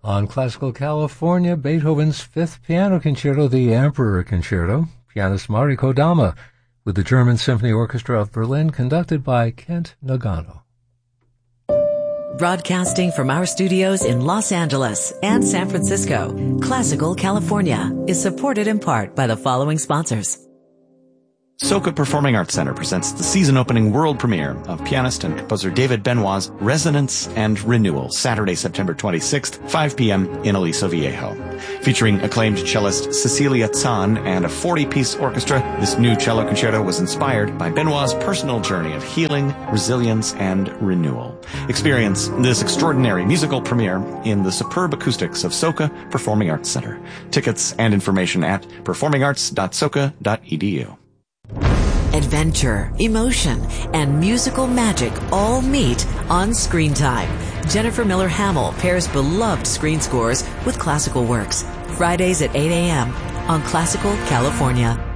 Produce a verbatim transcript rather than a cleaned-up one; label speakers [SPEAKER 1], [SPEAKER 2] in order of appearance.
[SPEAKER 1] On Classical California, Beethoven's Fifth Piano Concerto, the Emperor Concerto, pianist Mari Kodama, with the German Symphony Orchestra of Berlin, conducted by Kent Nagano.
[SPEAKER 2] Broadcasting from our studios in Los Angeles and San Francisco, Classical California is supported in part by the following sponsors.
[SPEAKER 3] Soka Performing Arts Center presents the season-opening world premiere of pianist and composer David Benoit's Resonance and Renewal, Saturday, September twenty-sixth, five p.m. in Aliso Viejo. Featuring acclaimed cellist Cecilia Zahn and a forty-piece orchestra, this new cello concerto was inspired by Benoit's personal journey of healing, resilience, and renewal. Experience this extraordinary musical premiere in the superb acoustics of Soka Performing Arts Center. Tickets and information at performing arts dot soka dot e d u.
[SPEAKER 2] Adventure, emotion, and musical magic all meet on Screen Time. Jennifer Miller Hamill pairs beloved screen scores with classical works. Fridays at eight a.m. on Classical California.